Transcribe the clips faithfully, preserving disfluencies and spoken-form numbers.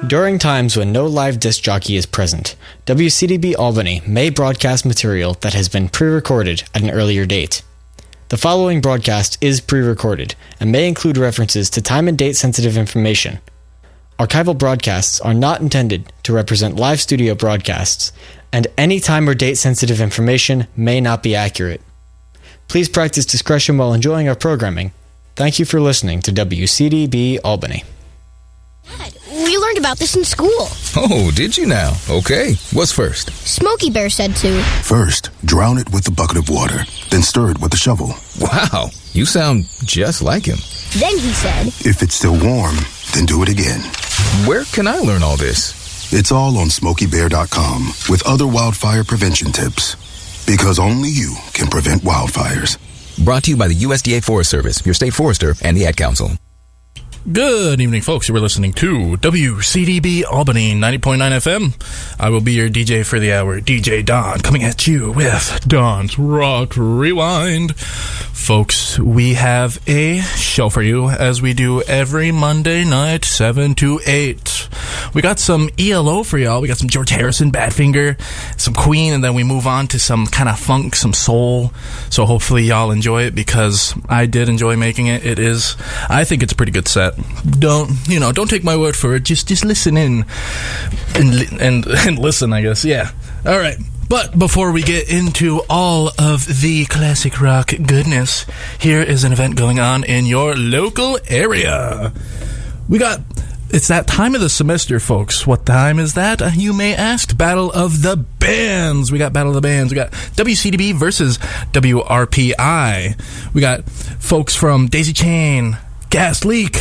During times when no live disc jockey is present, W C D B Albany may broadcast material that has been pre-recorded at an earlier date. The following broadcast is pre-recorded and may include references to time and date sensitive information. Archival broadcasts are not intended to represent live studio broadcasts, and any time or date sensitive information may not be accurate. Please practice discretion while enjoying our programming. Thank you for listening to W C D B Albany. Dad, we learned about this in school. Oh, did you now? Okay. What's first? Smokey Bear said to. First, drown it with a bucket of water, then stir it with a shovel. Wow, you sound just like him. Then he said, If it's still warm, then do it again. Where can I learn all this? It's all on smokey bear dot com with other wildfire prevention tips. Because only you can prevent wildfires. Brought to you by the U S D A Forest Service, your state forester, and the Ad Council. Good evening, folks. You were listening to W C D B Albany ninety point nine F M. I will be your D J for the hour, D J Don, coming at you with Don's Rock Rewind. Folks, we have a show for you, as we do every Monday night, seven to eight. We got some E L O for y'all. We got some George Harrison, Badfinger, some Queen, and then we move on to some kind of funk, some soul. So hopefully y'all enjoy it, because I did enjoy making it. It is, I think it's a pretty good set. Don't, you know, don't take my word for it. Just just listen in and, and, and listen, I guess. Yeah. All right. But before we get into all of the classic rock goodness, here is an event going on in your local area. We got, it's that time of the semester, folks. What time is that, uh, you may ask? Battle of the Bands. We got Battle of the Bands. We got W C D B versus W R P I. We got folks from Daisy Chain, Gas Leak,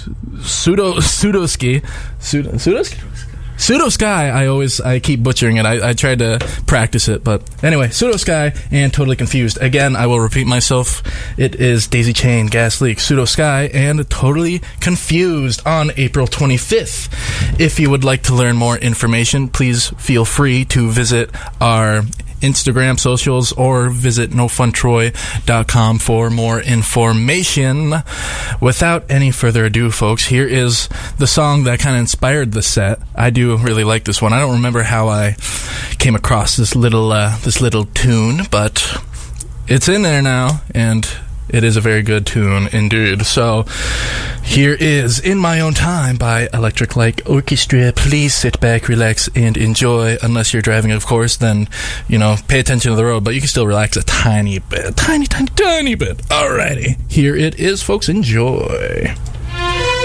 Pseudo, Pseudoski, Pseudo, Pseudoski? Pseudo Sky. I always, I keep butchering it. I, I tried to practice it, but anyway, Pseudo Sky and Totally Confused. Again, I will repeat myself. It is Daisy Chain, Gas Leak, Pseudo Sky, and Totally Confused on April twenty-fifth. If you would like to learn more information, please feel free to visit our Instagram socials or visit no fun troy dot com for more information. Without any further ado, folks, here is the song that kind of inspired the set. I do really like this one. I don't remember how I came across this little uh, this little tune, but it's in there now, and it is a very good tune indeed. So here is In My Own Time by Electric Light Orchestra. Please sit back, relax, and enjoy. Unless you're driving, of course, then, you know, pay attention to the road, but you can still relax a tiny bit. Tiny, tiny, tiny bit. Alrighty. Here it is, folks. Enjoy.